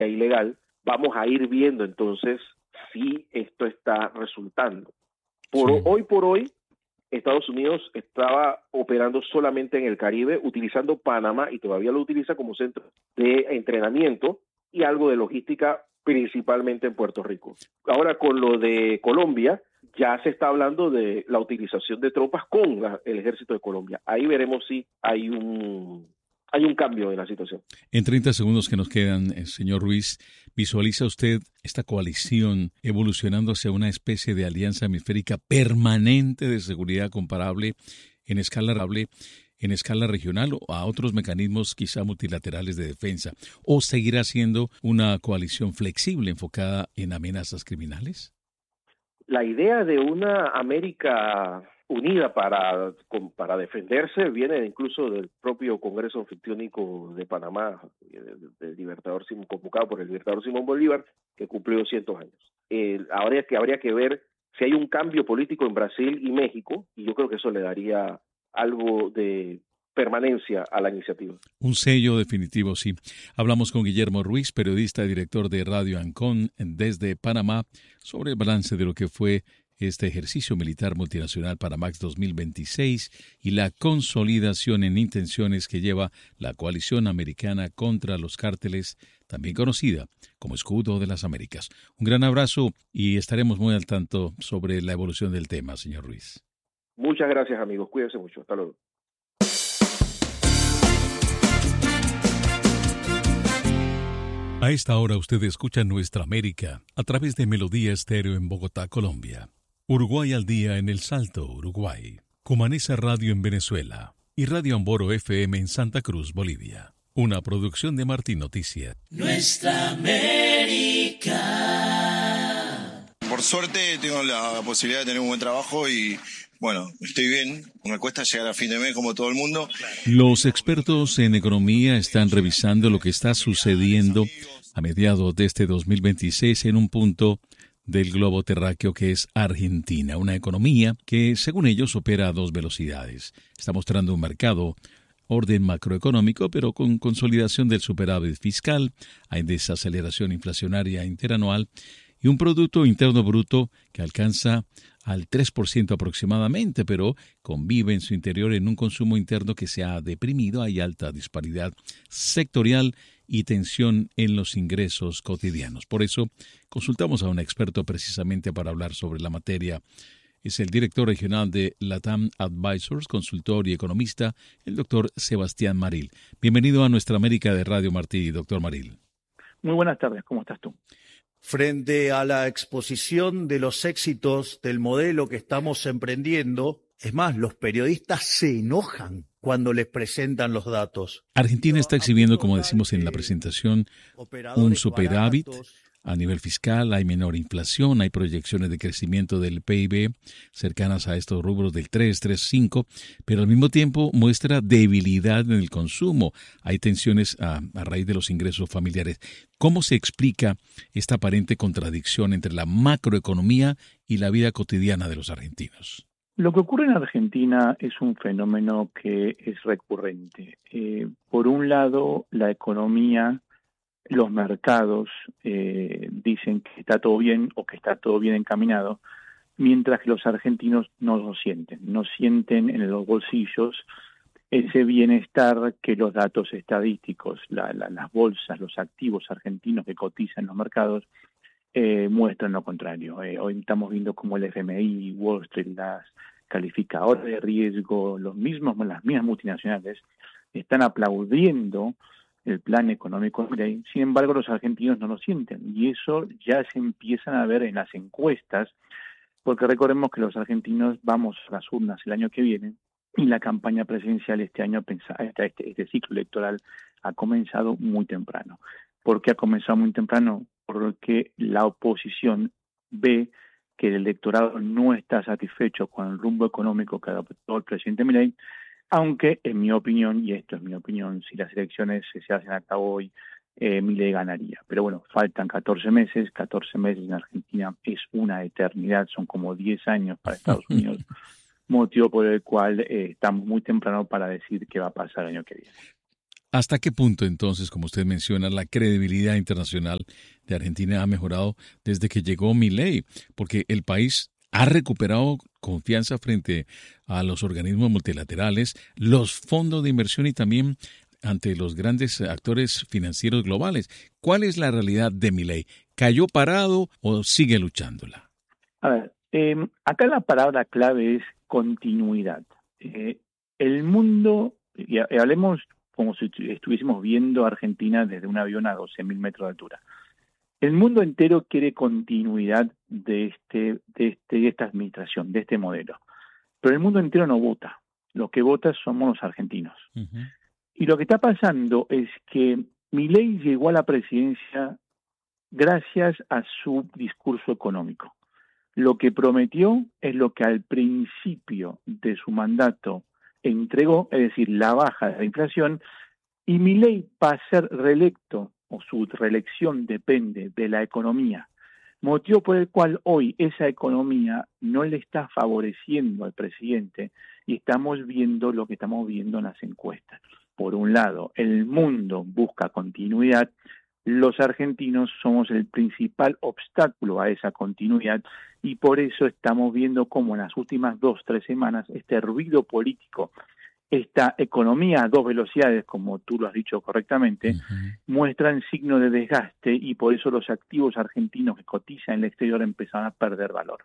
ilegal, vamos a ir viendo entonces si esto está resultando. Hoy por hoy, Estados Unidos estaba operando solamente en el Caribe, utilizando Panamá, y todavía lo utiliza como centro de entrenamiento y algo de logística, principalmente en Puerto Rico. Ahora, con lo de Colombia, ya se está hablando de la utilización de tropas con el ejército de Colombia. Ahí veremos si hay un cambio en la situación. En 30 segundos que nos quedan, señor Ruiz, ¿visualiza usted esta coalición evolucionando hacia una especie de alianza hemisférica permanente de seguridad comparable en escala regional o a otros mecanismos quizá multilaterales de defensa? ¿O seguirá siendo una coalición flexible enfocada en amenazas criminales? La idea de una América unida para defenderse viene incluso del propio Congreso Anfictiónico de Panamá, convocado por el libertador Simón Bolívar, que cumplió 200 años. Habría que ver si hay un cambio político en Brasil y México, y yo creo que eso le daría algo de permanencia a la iniciativa. Un sello definitivo, sí. Hablamos con Guillermo Ruiz, periodista y director de Radio Ancon desde Panamá, sobre el balance de lo que fue este ejercicio militar multinacional Panamax 2026 y la consolidación en intenciones que lleva la coalición americana contra los cárteles, también conocida como Escudo de las Américas. Un gran abrazo y estaremos muy al tanto sobre la evolución del tema, señor Ruiz. Muchas gracias, amigos. Cuídense mucho. Hasta luego. A esta hora usted escucha Nuestra América a través de Melodía Estéreo en Bogotá, Colombia. Uruguay al día en El Salto, Uruguay. Cumanesa Radio en Venezuela y Radio Amboro FM en Santa Cruz, Bolivia. Una producción de Martín Noticias. Nuestra América. Por suerte tengo la posibilidad de tener un buen trabajo y bueno, estoy bien. Me cuesta llegar a fin de mes como todo el mundo. Los expertos en economía están revisando lo que está sucediendo a mediados de este 2026 en un punto del globo terráqueo que es Argentina, una economía que, según ellos, opera a 2 velocidades. Está mostrando un mercado orden macroeconómico, pero con consolidación del superávit fiscal, hay desaceleración inflacionaria interanual y un Producto Interno Bruto que alcanza al 3% aproximadamente, pero convive en su interior en un consumo interno que se ha deprimido, hay alta disparidad sectorial y tensión en los ingresos cotidianos. Por eso, consultamos a un experto precisamente para hablar sobre la materia. Es el director regional de LATAM Advisors, consultor y economista, el doctor Sebastián Maril. Bienvenido a Nuestra América de Radio Martí, doctor Maril. Muy buenas tardes, ¿cómo estás tú? Frente a la exposición de los éxitos del modelo que estamos emprendiendo, es más, los periodistas se enojan cuando les presentan los datos. Argentina está exhibiendo, como decimos en la presentación, un superávit a nivel fiscal, hay menor inflación, hay proyecciones de crecimiento del PIB cercanas a estos rubros del 3,5, pero al mismo tiempo muestra debilidad en el consumo. Hay tensiones a raíz de los ingresos familiares. ¿Cómo se explica esta aparente contradicción entre la macroeconomía y la vida cotidiana de los argentinos? Lo que ocurre en Argentina es un fenómeno que es recurrente. Por un lado, la economía, los mercados dicen que está todo bien o que está todo bien encaminado, mientras que los argentinos no lo sienten. No sienten en los bolsillos ese bienestar que los datos estadísticos, las bolsas, los activos argentinos que cotizan en los mercados muestran lo contrario. Hoy estamos viendo cómo el FMI, Wall Street, las calificadores de riesgo, las mismas multinacionales están aplaudiendo el plan económico de Milei. Sin embargo, los argentinos no lo sienten y eso ya se empiezan a ver en las encuestas, porque recordemos que los argentinos vamos a las urnas el año que viene y la campaña presidencial este año, este ciclo electoral ha comenzado muy temprano. ¿Por qué ha comenzado muy temprano? Porque la oposición ve que el electorado no está satisfecho con el rumbo económico que adoptó el presidente Milei, aunque en mi opinión, y esto es mi opinión, si las elecciones se hacen hasta hoy, Milei ganaría. Pero bueno, faltan 14 meses en Argentina es una eternidad, son como 10 años para Estados Unidos, motivo por el cual estamos muy temprano para decir qué va a pasar el año que viene. ¿Hasta qué punto entonces, como usted menciona, la credibilidad internacional de Argentina ha mejorado desde que llegó Milei? Porque el país ha recuperado confianza frente a los organismos multilaterales, los fondos de inversión y también ante los grandes actores financieros globales. ¿Cuál es la realidad de Milei? ¿Cayó parado o sigue luchándola? A ver, acá la palabra clave es continuidad. El mundo, y hablemos como si estuviésemos viendo Argentina desde un avión a 12.000 metros de altura. El mundo entero quiere continuidad de esta administración, de este modelo. Pero el mundo entero no vota. Los que votan somos los argentinos. Uh-huh. Y lo que está pasando es que Milei llegó a la presidencia gracias a su discurso económico. Lo que prometió es lo que al principio de su mandato entregó, es decir, la baja de la inflación, y Milei, para ser reelecto, o su reelección depende de la economía, motivo por el cual hoy esa economía no le está favoreciendo al presidente, y estamos viendo lo que estamos viendo en las encuestas. Por un lado, el mundo busca continuidad, los argentinos somos el principal obstáculo a esa continuidad, y por eso estamos viendo cómo en las últimas 2-3 semanas este ruido político, esta economía a dos velocidades, como tú lo has dicho correctamente, muestran signos de desgaste, y por eso los activos argentinos que cotizan en el exterior empezaron a perder valor.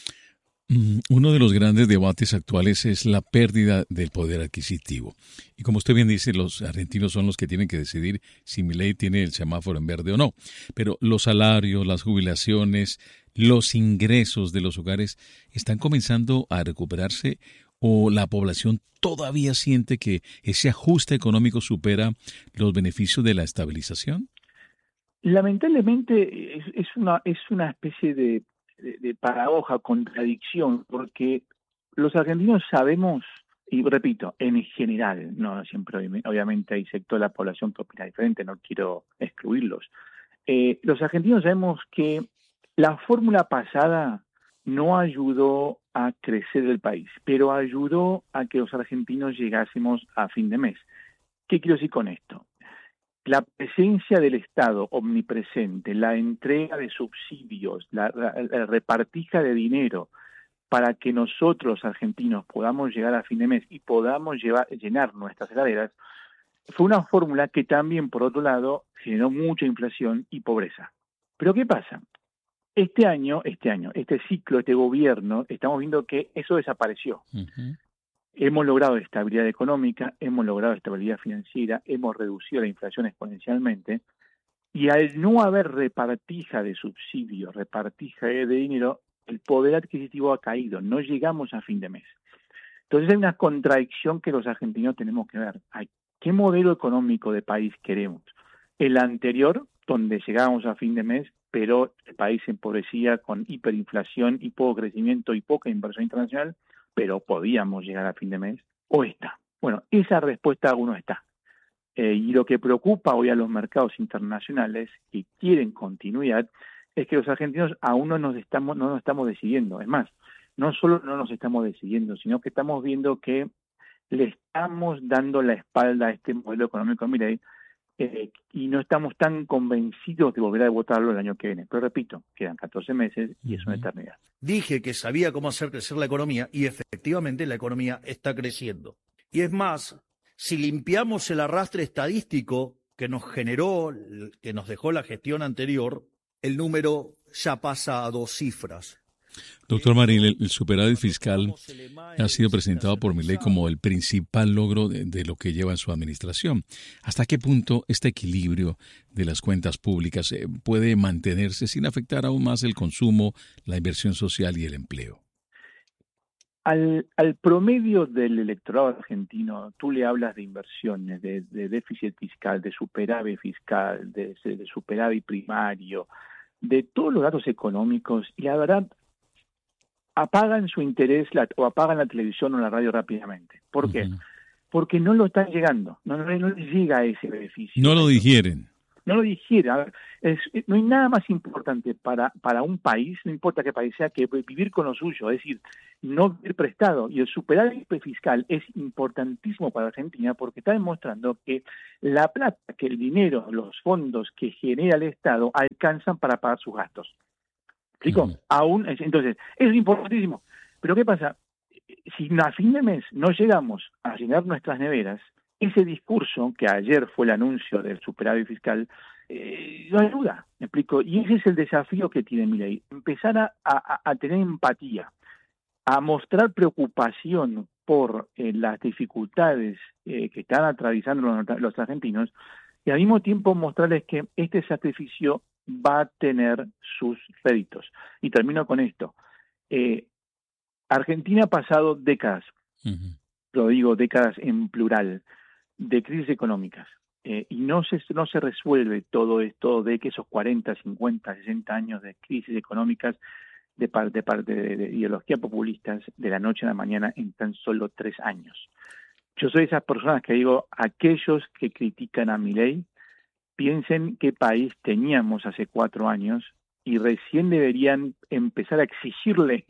Uno de los grandes debates actuales es la pérdida del poder adquisitivo. Y como usted bien dice, los argentinos son los que tienen que decidir si Milei tiene el semáforo en verde o no. Pero los salarios, las jubilaciones, los ingresos de los hogares están comenzando a recuperarse, o la población todavía siente que ese ajuste económico supera los beneficios de la estabilización. Lamentablemente es una especie de paradoja, contradicción, porque los argentinos sabemos, y repito, en general, no siempre, obviamente hay sector de la población que opina diferente, no quiero excluirlos. Los argentinos sabemos que la fórmula pasada no ayudó a crecer el país, pero ayudó a que los argentinos llegásemos a fin de mes. ¿Qué quiero decir con esto? La presencia del Estado omnipresente, la entrega de subsidios, la repartija de dinero para que nosotros, argentinos, podamos llegar a fin de mes y podamos llenar nuestras heladeras, fue una fórmula que también, por otro lado, generó mucha inflación y pobreza. Pero ¿qué pasa? Este ciclo, este gobierno, estamos viendo que eso desapareció. Uh-huh. Hemos logrado estabilidad económica, hemos logrado estabilidad financiera, hemos reducido la inflación exponencialmente, y al no haber repartija de subsidios, repartija de dinero, el poder adquisitivo ha caído, no llegamos a fin de mes. Entonces hay una contradicción que los argentinos tenemos que ver. ¿Qué modelo económico de país queremos? El anterior, donde llegábamos a fin de mes, pero el país se empobrecía con hiperinflación y poco crecimiento y poca inversión internacional, pero podíamos llegar a fin de mes, o esta. Bueno, esa respuesta aún no está. Y lo que preocupa hoy a los mercados internacionales que quieren continuidad es que los argentinos aún no nos estamos decidiendo. Es más, no solo no nos estamos decidiendo, sino que estamos viendo que le estamos dando la espalda a este modelo económico de Milei, y no estamos tan convencidos de volver a votarlo el año que viene. Pero repito, quedan 14 meses y es una eternidad. Dije que sabía cómo hacer crecer la economía, y efectivamente la economía está creciendo. Y es más, si limpiamos el arrastre estadístico que nos dejó la gestión anterior, el número ya pasa a 2 cifras. Doctor Marín, el superávit fiscal ha sido presentado por Milei como el principal logro de lo que lleva en su administración. ¿Hasta qué punto este equilibrio de las cuentas públicas puede mantenerse sin afectar aún más el consumo, la inversión social y el empleo? Al promedio del electorado argentino, tú le hablas de inversiones, de déficit fiscal, de superávit fiscal, de superávit primario, de todos los datos económicos, y la verdad, apagan su interés o apagan la televisión o la radio rápidamente. ¿Por qué? Porque no lo están llegando, no les llega ese beneficio. No lo digieren. no lo dijera. A ver, no hay nada más importante para un país, no importa qué país sea, que vivir con lo suyo, es decir, no vivir prestado. Y el superávit fiscal es importantísimo para Argentina porque está demostrando que la plata, que el dinero, los fondos que genera el Estado alcanzan para pagar sus gastos. ¿Explico? Entonces, eso es importantísimo. Pero ¿qué pasa? Si a fin de mes no llegamos a llenar nuestras neveras, ese discurso, que ayer fue el anuncio del superávit fiscal, no ayuda, ¿me explico? Y ese es el desafío que tiene Milei, empezar a tener empatía, a mostrar preocupación por las dificultades que están atravesando los argentinos, y al mismo tiempo mostrarles que este sacrificio va a tener sus réditos. Y termino con esto. Argentina ha pasado décadas, lo digo décadas en plural, de crisis económicas, y no se resuelve todo esto de que esos 40, 50, 60 años de crisis económicas de parte de ideología populistas de la noche a la mañana en tan solo 3 años. Yo soy de esas personas que digo, aquellos que critican a Milei, piensen qué país teníamos hace 4 años y recién deberían empezar a exigirle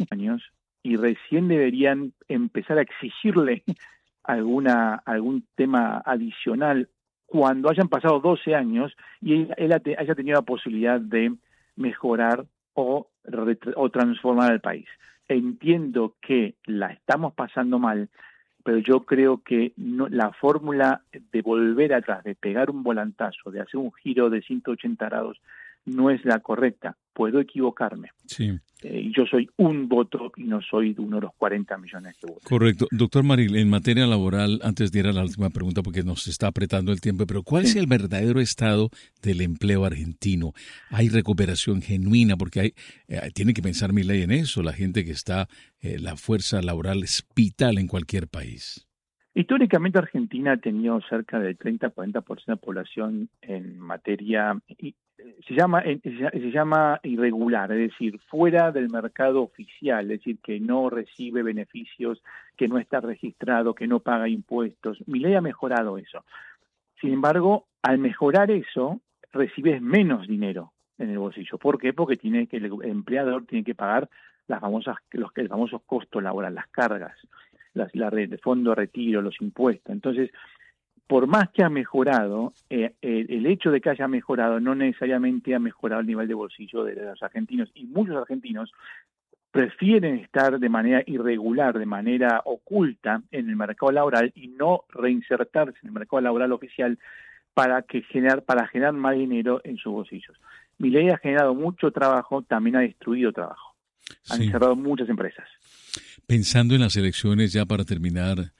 algún tema adicional cuando hayan pasado 12 años y él haya tenido la posibilidad de mejorar o transformar el país. Entiendo que la estamos pasando mal, pero yo creo que la fórmula de volver atrás, de pegar un volantazo, de hacer un giro de 180 grados, no es la correcta. Puedo equivocarme. Sí. Yo soy un voto y no soy de uno de los 40 millones de votos. Correcto. Doctor Maril, en materia laboral, antes de ir a la última pregunta porque nos está apretando el tiempo, pero ¿cuál es el verdadero estado del empleo argentino? ¿Hay recuperación genuina? Porque tiene que pensar Milei en eso, la gente que está, la fuerza laboral es vital en cualquier país. Históricamente Argentina ha tenido cerca del 30-40% de población en materia, se llama irregular, es decir, fuera del mercado oficial, es decir, que no recibe beneficios, que no está registrado, que no paga impuestos. Milei ha mejorado eso. Sin embargo, al mejorar eso, recibes menos dinero en el bolsillo. ¿Por qué? Porque el empleador tiene que pagar el famoso costo laboral, las cargas, el fondo de retiro, los impuestos. Entonces, por más que ha mejorado, el hecho de que haya mejorado no necesariamente ha mejorado el nivel de bolsillo de los argentinos, y muchos argentinos prefieren estar de manera irregular, de manera oculta en el mercado laboral y no reinsertarse en el mercado laboral oficial para generar más dinero en sus bolsillos. Milei ha generado mucho trabajo, también ha destruido trabajo. Han cerrado muchas empresas. Pensando en las elecciones, ya para terminar,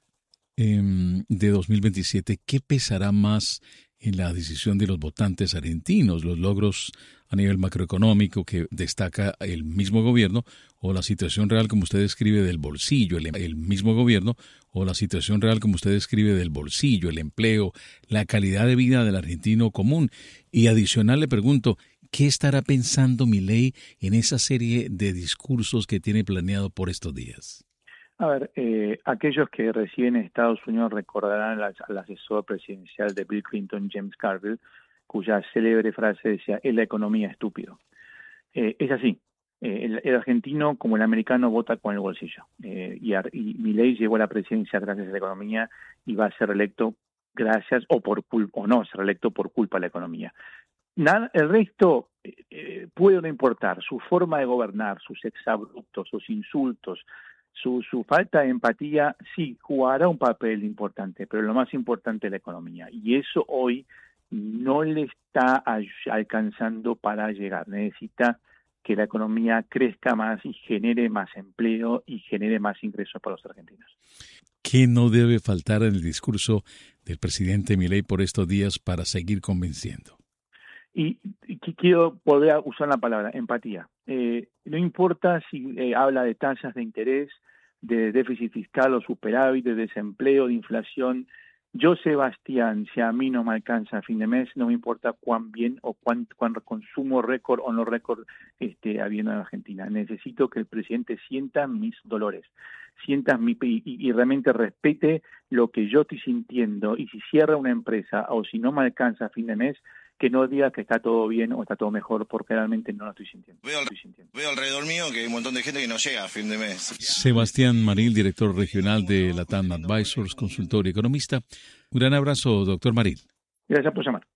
de 2027, ¿qué pesará más en la decisión de los votantes argentinos? ¿Los logros a nivel macroeconómico que destaca el mismo gobierno o la situación real, como usted describe, del bolsillo, el mismo gobierno, o la situación real, como usted describe, del bolsillo, el empleo, la calidad de vida del argentino común? Y adicional le pregunto, ¿qué estará pensando Milei en esa serie de discursos que tiene planeado por estos días? A ver, aquellos que residen en Estados Unidos recordarán al asesor presidencial de Bill Clinton, James Carville, cuya célebre frase decía, es la economía estúpido. Es así. El argentino, como el americano, vota con el bolsillo. Y Milei llegó a la presidencia gracias a la economía y va a ser electo gracias, o no ser electo por culpa de la economía. El resto puede no importar. Su forma de gobernar, sus exabruptos, sus insultos, su falta de empatía, sí, jugará un papel importante, pero lo más importante es la economía. Y eso hoy no le está alcanzando para llegar. Necesita que la economía crezca más y genere más empleo y genere más ingresos para los argentinos. ¿Qué no debe faltar en el discurso del presidente Milei por estos días para seguir convenciendo? Y quiero poder usar la palabra empatía. No importa si habla de tasas de interés, de déficit fiscal o superávit, de desempleo, de inflación. Yo, Sebastián, si a mí no me alcanza a fin de mes, no me importa cuán bien o cuán consumo récord o no récord esté habiendo en Argentina. Necesito que el presidente sienta mis dolores, y realmente respete lo que yo estoy sintiendo. Y si cierra una empresa o si no me alcanza a fin de mes, que no diga que está todo bien o está todo mejor, porque realmente no lo estoy sintiendo. Veo alrededor mío que hay un montón de gente que no llega a fin de mes. Sebastián Maril, director regional de Latam Advisors, consultor y economista. Un gran abrazo, doctor Maril. Gracias por llamar.